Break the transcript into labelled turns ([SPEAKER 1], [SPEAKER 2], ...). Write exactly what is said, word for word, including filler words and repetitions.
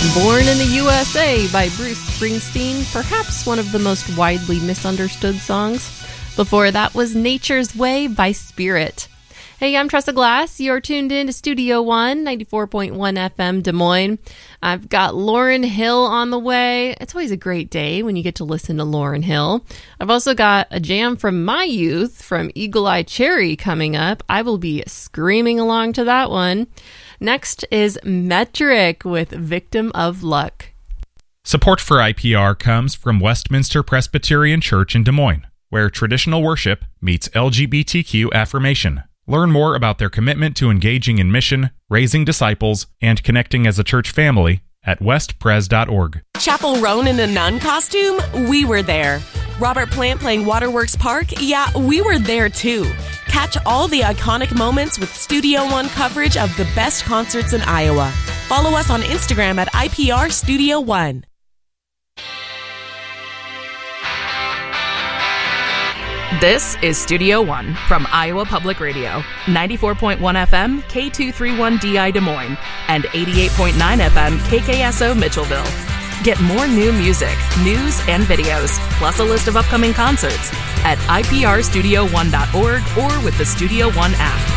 [SPEAKER 1] Born in the U S A by Bruce Springsteen, perhaps one of the most widely misunderstood songs. Before that was Nature's Way by Spirit. Hey, I'm Tressa Glass. You're tuned in to Studio One, ninety-four point one F M Des Moines. I've got Lauryn Hill on the way. It's always a great day when you get to listen to Lauryn Hill. I've also got a jam from my youth from Eagle Eye Cherry coming up. I will be screaming along to that one. Next is Metric with Victim of Luck.
[SPEAKER 2] Support for I P R comes from Westminster Presbyterian Church in Des Moines, where traditional worship meets L G B T Q affirmation. Learn more about their commitment to engaging in mission, raising disciples, and connecting as a church family at west pres dot org.
[SPEAKER 3] Chapel Roan in a nun costume? We were there. Robert Plant playing Waterworks Park? Yeah, we were there too. Catch all the iconic moments with Studio One coverage of the best concerts in Iowa. Follow us on Instagram at I P R Studio One.
[SPEAKER 4] This is Studio One from Iowa Public Radio, ninety-four point one F M, K two thirty-one D I Des Moines, and eighty-eight point nine F M, K K S O Mitchellville. Get more new music, news, and videos, plus a list of upcoming concerts at I P R studio one dot org or with the Studio One app.